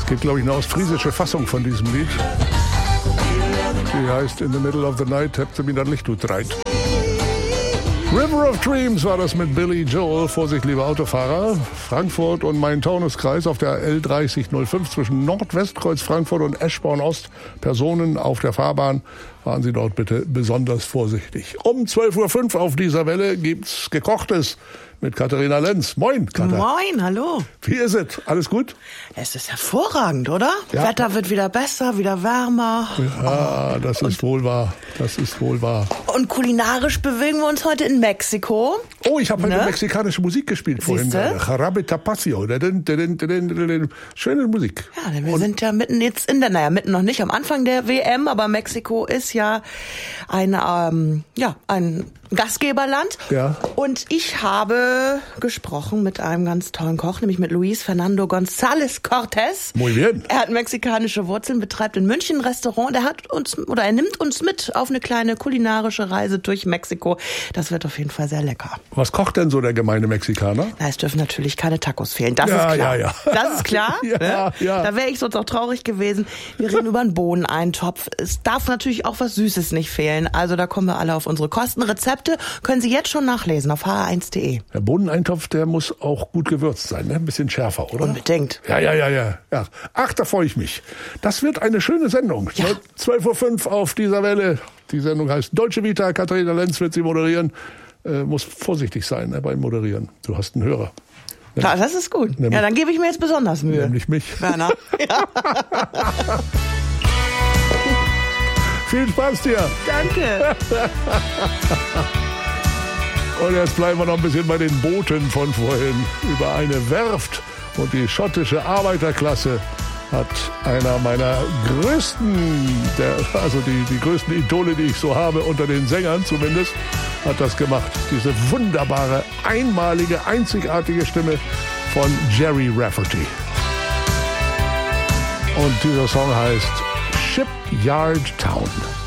Gibt, glaube ich, eine ostfriesische Fassung von diesem Lied. Die heißt In the Middle of the Night, habt ihr mir dann Licht dreit. River of Dreams war das mit Billy Joel. Vorsicht, liebe Autofahrer. Frankfurt und Main-Taunus-Kreis auf der L3005 zwischen Nordwestkreuz Frankfurt und Eschborn Ost. Personen auf der Fahrbahn. Fahren Sie dort bitte besonders vorsichtig. Um 12.05 Uhr auf dieser Welle gibt's Gekochtes mit Katharina Lenz. Moin, Katha. Moin, hallo. Wie ist es? Alles gut? Es ist hervorragend, oder? Ja. Wetter wird wieder besser, wieder wärmer. Ja, das ist wohl wahr. Das ist wohl wahr. Und kulinarisch bewegen wir uns heute in Mexiko. Oh, ich habe heute mexikanische Musik gespielt vorhin. Jarabe Tapacio. Schöne Musik. Ja, denn wir sind ja mitten jetzt mitten noch nicht am Anfang der WM, aber Mexiko ist ja ein Gastgeberland. Ja. Und ich habe gesprochen mit einem ganz tollen Koch, nämlich mit Luis Fernando González Cortés. Muy bien. Er hat mexikanische Wurzeln, betreibt in München ein Restaurant. Er nimmt uns mit auf eine kleine kulinarische Reise durch Mexiko. Das wird auf jeden Fall sehr lecker. Was kocht denn so der gemeine Mexikaner? Na, es dürfen natürlich keine Tacos fehlen. Das ist klar. Ja. Das ist klar. Ja. Da wäre ich sonst auch traurig gewesen. Wir reden über einen Bohneneintopf. Es darf natürlich auch was Süßes nicht fehlen. Also da kommen wir alle auf unsere Kosten. Rezepte können Sie jetzt schon nachlesen auf hr1.de. Der Bohneneintopf, der muss auch gut gewürzt sein, ne? Ein bisschen schärfer, oder? Unbedingt. Ja. Ach, da freue ich mich. Das wird eine schöne Sendung. Ja. 12.05 Uhr auf dieser Welle. Die Sendung heißt Dolce Vita. Katharina Lenz wird sie moderieren. Muss vorsichtig sein beim Moderieren. Du hast einen Hörer. Ja, das ist gut. Ja, dann gebe ich mir jetzt besonders Mühe. Nämlich mich. Werner. Ja. Viel Spaß dir. Danke. Und jetzt bleiben wir noch ein bisschen bei den Booten von vorhin. Über eine Werft und die schottische Arbeiterklasse hat einer meiner größten, die größten Idole, die ich so habe, unter den Sängern zumindest, hat das gemacht. Diese wunderbare, einmalige, einzigartige Stimme von Gerry Rafferty. Und dieser Song heißt Shipyard Town.